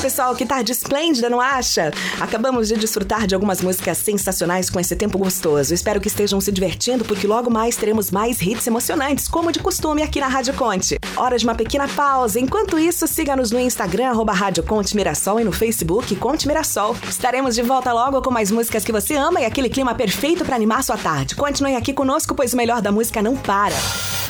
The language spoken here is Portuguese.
pessoal, que tarde esplêndida, não acha? Acabamos de desfrutar de algumas músicas sensacionais com esse tempo gostoso. Espero que estejam se divertindo, porque logo mais teremos mais hits emocionantes, como de costume aqui na Rádio Conte. Hora de uma pequena pausa. Enquanto isso, siga-nos no Instagram, @Rádio Conte Mirassol, e no Facebook, Conte Mirassol. Estaremos de volta logo com mais músicas que você ama e aquele clima perfeito para animar sua tarde. Continue aqui conosco, pois o melhor da música não para.